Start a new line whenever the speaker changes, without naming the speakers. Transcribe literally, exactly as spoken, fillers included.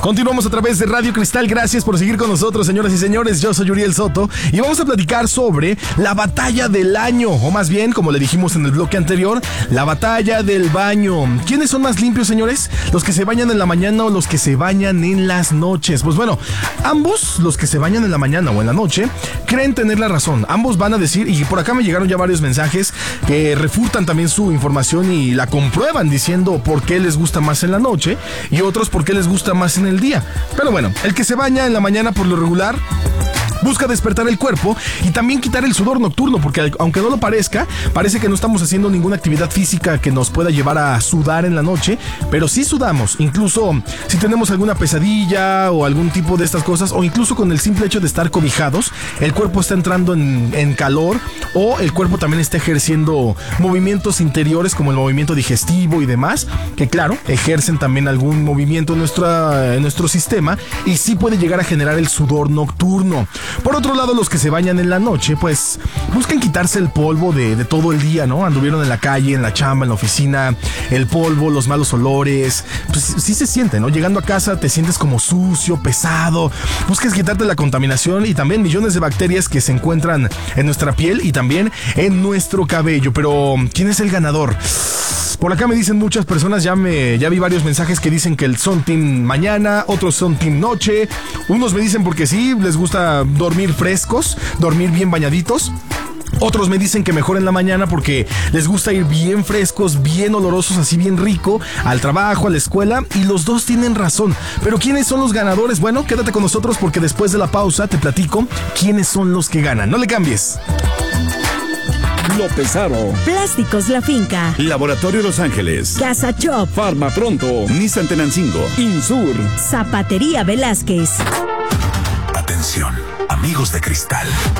Continuamos a través de Radio Cristal. Gracias por seguir con nosotros, señoras y señores. Yo soy Uriel Soto y vamos a platicar sobre la batalla del año, o más bien, como le dijimos en el bloque anterior, la batalla del baño. ¿Quiénes son más limpios, señores? ¿Los que se bañan en la mañana o los que se bañan en las noches? Pues bueno, ambos, los que se bañan en la mañana o en la noche, creen tener la razón. Ambos van a decir, y por acá me llegaron ya varios mensajes que refutan también su información y la comprueban diciendo por qué les gusta más en la noche y otros por qué les gusta más en el día. Pero bueno, el que se baña en la mañana por lo regular busca despertar el cuerpo y también quitar el sudor nocturno, porque aunque no lo parezca, parece que no estamos haciendo ninguna actividad física que nos pueda llevar a sudar en la noche, pero sí sudamos, incluso si tenemos alguna pesadilla o algún tipo de estas cosas, o incluso con el simple hecho de estar cobijados, el cuerpo está entrando en, en calor, o el cuerpo también está ejerciendo movimientos interiores como el movimiento digestivo y demás, que claro, ejercen también algún movimiento en, nuestra, en nuestro sistema y sí puede llegar a generar el sudor nocturno. Por otro lado, los que se bañan en la noche, pues buscan quitarse el polvo de, de todo el día, ¿no? Anduvieron en la calle, en la chamba, en la oficina, el polvo, los malos olores, pues sí se siente, ¿no? Llegando a casa te sientes como sucio, pesado, buscas quitarte la contaminación y también millones de bacterias que se encuentran en nuestra piel y también en nuestro cabello. Pero, ¿quién es el ganador? Por acá me dicen muchas personas, ya me ya vi varios mensajes que dicen que son team mañana, otros son team noche, unos me dicen porque sí, les gusta dormir frescos, dormir bien bañaditos. Otros me dicen que mejor en la mañana porque les gusta ir bien frescos, bien olorosos, así bien rico, al trabajo, a la escuela, y los dos tienen razón. Pero ¿quiénes son los ganadores? Bueno, quédate con nosotros porque después de la pausa te platico quiénes son los que ganan. No le cambies.
López Aro,
Plásticos La Finca,
Laboratorio Los Ángeles,
Casa Chop,
Farma Pronto, Nissan Tenancingo, Insur,
Zapatería Velázquez.
Atención, amigos de Cristal.